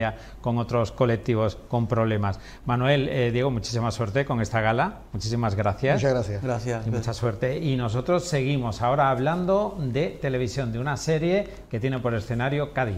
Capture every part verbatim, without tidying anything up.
con otros colectivos con problemas. Manuel, eh, Diego, muchísima suerte con esta gala, muchísimas gracias. Muchas gracias. Gracias. Y mucha suerte. Y nosotros seguimos ahora hablando de televisión, de una serie que tiene por escenario Cádiz.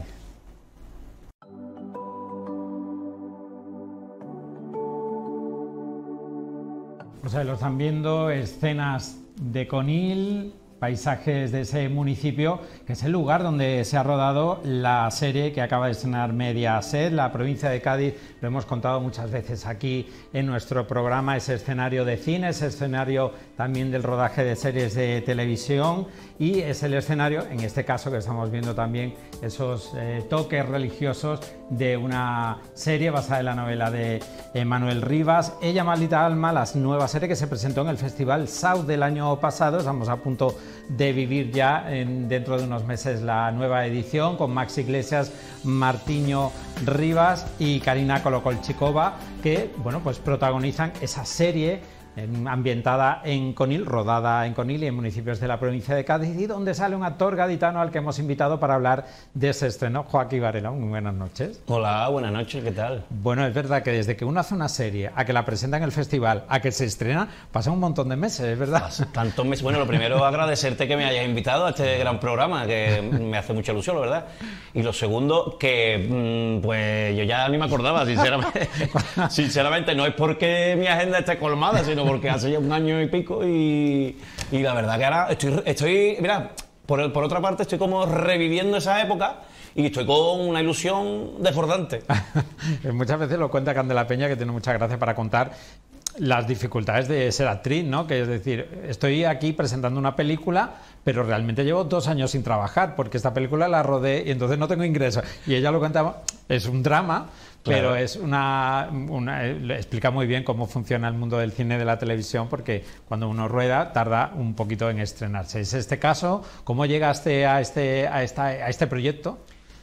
Pues ahí lo están viendo, escenas de Conil, paisajes de ese municipio, que es el lugar donde se ha rodado la serie que acaba de estrenar Mediaset, la provincia de Cádiz. Lo hemos contado muchas veces aquí en nuestro programa, ese escenario de cine, ese escenario también del rodaje de series de televisión, y es el escenario, en este caso que estamos viendo también esos eh, toques religiosos de una serie basada en la novela de Manuel Rivas, Ella maldita alma, la nueva serie que se presentó en el Festival South del año pasado. Estamos a punto de vivir ya en, dentro de unos meses la nueva edición con Max Iglesias, Martiño Rivas y Karina Kolokolchikova, que bueno, pues protagonizan esa serie ambientada en Conil, rodada en Conil y en municipios de la provincia de Cádiz, y donde sale un actor gaditano al que hemos invitado para hablar de ese estreno, Joaquín Varela. Muy buenas noches. Hola, buenas noches, ¿qué tal? Bueno, es verdad que desde que uno hace una serie, a que la presenta en el festival, a que se estrena, pasa un montón de meses, es verdad. Tantos meses. Bueno, lo primero, agradecerte que me hayas invitado a este gran programa, que me hace mucha ilusión, la verdad. Y lo segundo, que pues yo ya ni me acordaba, sinceramente. Sinceramente, no es porque mi agenda esté colmada, sino porque hace ya un año y pico, y, y la verdad que ahora estoy, estoy mira, por, por otra parte estoy como reviviendo esa época y estoy con una ilusión desbordante. Muchas veces lo cuenta Candela Peña, que tiene mucha gracia para contar las dificultades de ser actriz, ¿no? Que es decir, estoy aquí presentando una película, pero realmente llevo dos años sin trabajar, porque esta película la rodé y entonces no tengo ingresos. Y ella lo cuenta, es un drama, pero claro, es una, una explica muy bien cómo funciona el mundo del cine y de la televisión, porque cuando uno rueda tarda un poquito en estrenarse. ¿Es este caso? ¿Cómo llegaste a este, a esta, a este proyecto?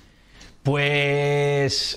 Pues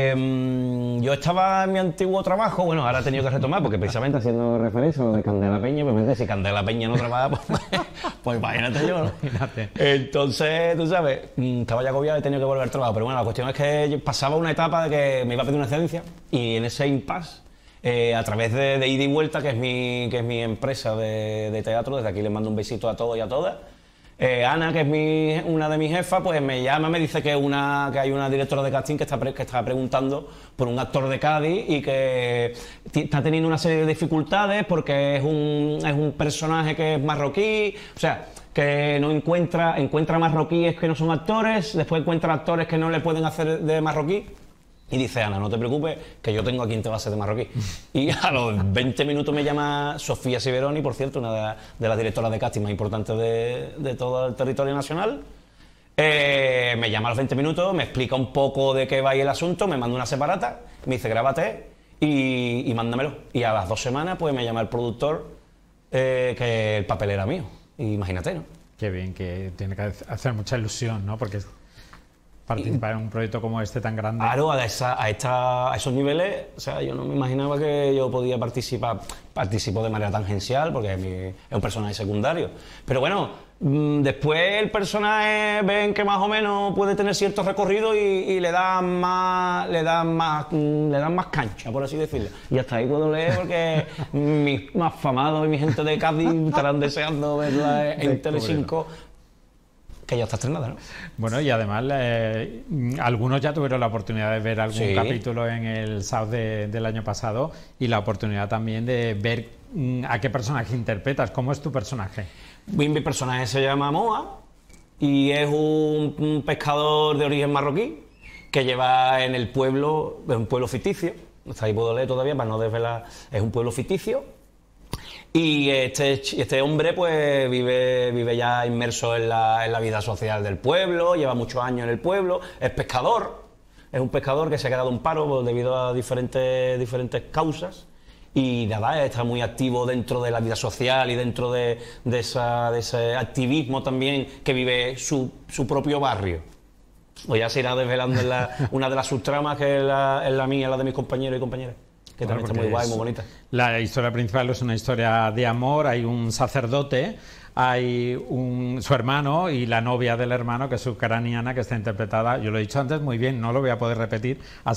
eh, yo estaba en mi antiguo trabajo, bueno, ahora he tenido que retomar porque precisamente haciendo referencia a lo de Candela Peña, pues si Candela Peña no trabaja, pues, pues imagínate yo, ¿no? Imagínate. Entonces, tú sabes, estaba ya agobiado y he tenido que volver al trabajo, pero bueno, la cuestión es que yo pasaba una etapa de que me iba a pedir una excedencia y en ese impasse, eh, a través de, de Ida y Vuelta, que es mi, que es mi empresa de, de teatro, desde aquí les mando un besito a todos y a todas. Eh, Ana, que es mi, una de mis jefas, pues me llama, me dice que, una, que hay una directora de casting que está, pre, que está preguntando por un actor de Cádiz y que está teniendo una serie de dificultades porque es un, es un personaje que es marroquí, o sea, que no encuentra, encuentra marroquíes que no son actores, después encuentra actores que no le pueden hacer de marroquí. Y dice, Ana, no te preocupes, que yo tengo a quien te va a hacer de marroquí. Y a los veinte minutos me llama Sofía Siberoni, por cierto, una de, la, de las directoras de casting más importantes de, de todo el territorio nacional. Eh, me llama a los veinte minutos, me explica un poco de qué va ahí el asunto, me manda una separata, me dice, grábate y, y mándamelo. Y a las dos semanas, pues me llama el productor, eh, que el papel era mío. Y imagínate, ¿no? Qué bien, que tiene que hacer mucha ilusión, ¿no? Porque participar en un proyecto como este tan grande. Claro, a, esa, a, esta, a esos niveles, o sea, yo no me imaginaba que yo podía participar. Participo de manera tangencial porque es, mi, es un personaje secundario. Pero bueno, mmm, después el personaje ven que más o menos puede tener cierto recorrido y, y le dan más, le dan más, mmm, le dan más cancha, por así decirlo. Y hasta ahí puedo leer porque mis más famados y mi gente de Cádiz estarán deseando verla en Telecinco. Que ya está estrenada, ¿no? Bueno, y además eh, algunos ya tuvieron la oportunidad de ver algún sí. capítulo en el South de, del año pasado, y la oportunidad también de ver mm, a qué personaje interpretas. ¿Cómo es tu personaje? Mi, mi personaje se llama Moa y es un, un pescador de origen marroquí que lleva en el pueblo, es un pueblo ficticio, hasta ahí puedo leer todavía para no desvelar, es un pueblo ficticio. Y este, este hombre pues vive, vive ya inmerso en la, en la vida social del pueblo, lleva muchos años en el pueblo, es pescador, es un pescador que se ha quedado en paro pues, debido a diferentes, diferentes causas, y nada, está muy activo dentro de la vida social y dentro de, de, esa, de ese activismo también que vive su, su propio barrio. Pues ya se irá desvelando en la, una de las subtramas que es la, es la mía, la de mis compañeros y compañeras. Que también está muy guay, muy bonita. La historia principal es una historia de amor. Hay un sacerdote hay un, su hermano y la novia del hermano, que es ucraniana, que está interpretada, yo lo he dicho antes muy bien, no lo voy a poder repetir,